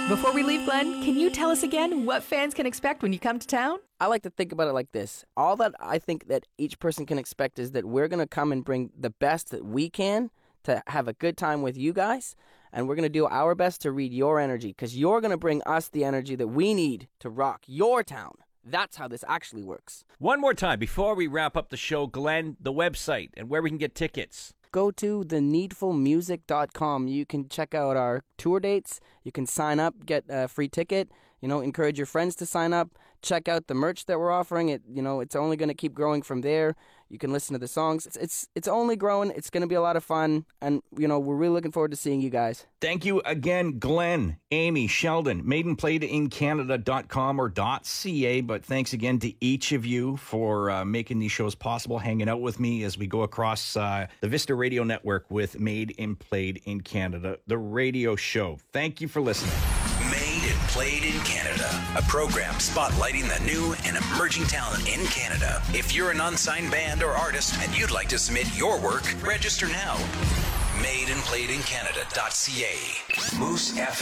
Before we leave, Glenn, can you tell us again what fans can expect when you come to town? I like to think about it like this. All that I think that each person can expect is that we're going to come and bring the best that we can to have a good time with you guys, and we're going to do our best to read your energy, because you're going to bring us the energy that we need to rock your town. That's how this actually works. One more time before we wrap up the show, Glenn, the website and where we can get tickets. Go to theneedfulmusic.com. You can check out our tour dates. You can sign up, get a free ticket. Encourage your friends to sign up. Check out the merch that we're offering. It's only going to keep growing from there. You can listen to the songs. It's only growing. It's going to be a lot of fun, and we're really looking forward to seeing you guys. Thank you again, Glenn, Amy, Sheldon, MaidenPlayedInCanada.com or .ca, but thanks again to each of you for making these shows possible, hanging out with me as we go across the Vista Radio Network with Made and Played in Canada, the radio show. Thank you for listening. Made and Played in Canada, a program spotlighting the new and emerging talent in Canada. If you're an unsigned band or artist and you'd like to submit your work, register now. MadeandPlayedInCanada.ca. Moose FM.